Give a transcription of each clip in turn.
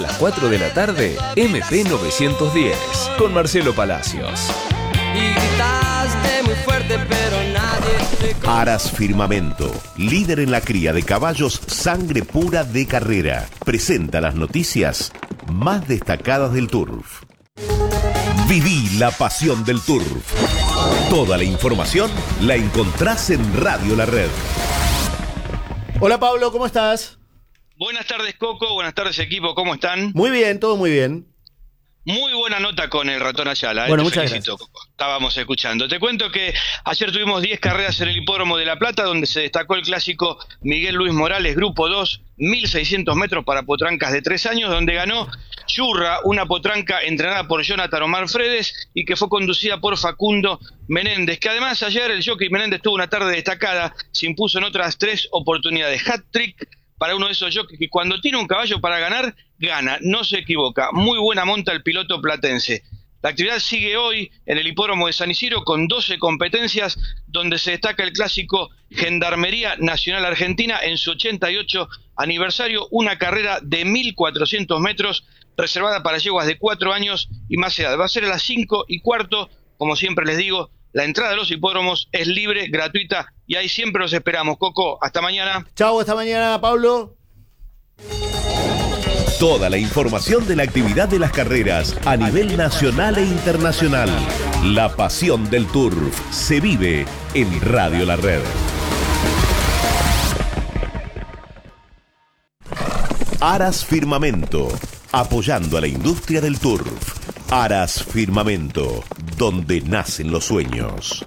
A las 4 de la tarde, MP 910, con Marcelo Palacios. Y gritaste muy fuerte, pero nadie te... Aras Firmamento, líder en la cría de caballos sangre pura de carrera, presenta las noticias más destacadas del turf. Viví la pasión del turf. Toda la información la encontrás en Radio La Red. Hola Pablo, ¿cómo estás? Buenas tardes Coco, buenas tardes equipo, ¿cómo están? Muy bien, todo muy bien. Muy buena nota con el ratón Ayala. Bueno, te muchas felicito, gracias. Coco. Estábamos escuchando. Te cuento que ayer tuvimos 10 carreras en el Hipódromo de La Plata, donde se destacó el clásico Miguel Luis Morales, Grupo 2, 1.600 metros para potrancas de 3 años, donde ganó Churra, una potranca entrenada por Jonathan Omar Fredes y que fue conducida por Facundo Menéndez, que además ayer el jockey Menéndez tuvo una tarde destacada, se impuso en otras 3 oportunidades. Hat-trick para uno de esos jockeys que cuando tiene un caballo para ganar, gana, no se equivoca. Muy buena monta el piloto platense. La actividad sigue hoy en el Hipódromo de San Isidro con 12 competencias, donde se destaca el clásico Gendarmería Nacional Argentina en su 88 aniversario, una carrera de 1.400 metros reservada para yeguas de 4 años y más edad. Va a ser a las 5:15, como siempre les digo. La entrada a los hipódromos es libre, gratuita y ahí siempre los esperamos. Coco, hasta mañana. Chao, hasta mañana, Pablo. Toda la información de la actividad de las carreras a nivel nacional e internacional. La pasión del turf se vive en Radio La Red. Aras Firmamento, apoyando a la industria del turf. Aras Firmamento, donde nacen los sueños.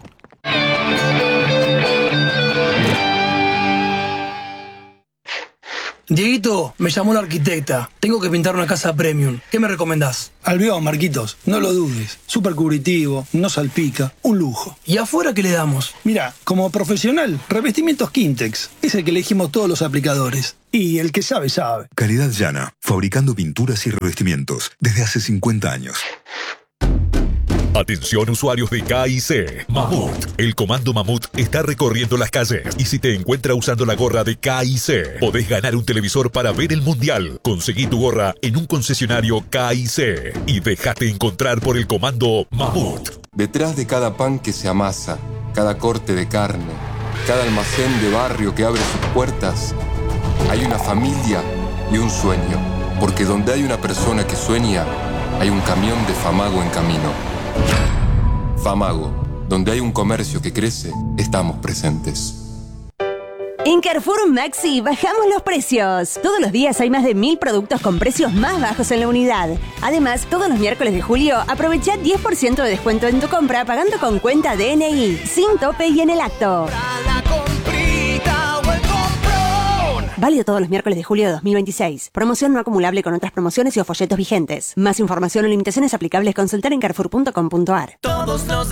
Dieguito, me llamó la arquitecta. Tengo que pintar una casa premium. ¿Qué me recomendás? Albión, Marquitos, no lo dudes. Súper cubritivo, no salpica, un lujo. ¿Y afuera qué le damos? Mira, como profesional, revestimientos Quintex. Es el que elegimos todos los aplicadores. Y el que sabe, sabe. Calidad Llana, fabricando pinturas y revestimientos desde hace 50 años. Atención usuarios de KIC. Mamut. El comando Mamut está recorriendo las calles y si te encuentra usando la gorra de KIC, podés ganar un televisor para ver el mundial. Conseguí tu gorra en un concesionario KIC y déjate encontrar por el comando Mamut. Detrás de cada pan que se amasa, cada corte de carne, cada almacén de barrio que abre sus puertas, hay una familia y un sueño. Porque donde hay una persona que sueña, hay un camión de Famago en camino. Famago, donde hay un comercio que crece, estamos presentes. En Carrefour Maxi bajamos los precios. Todos los días hay más de 1.000 productos con precios más bajos en la unidad. Además, todos los miércoles de julio aprovecha 10% de descuento en tu compra pagando con cuenta DNI, sin tope y en el acto. Válido todos los miércoles de julio de 2026. Promoción no acumulable con otras promociones y o folletos vigentes. Más información o limitaciones aplicables consultar en carrefour.com.ar. Todos nos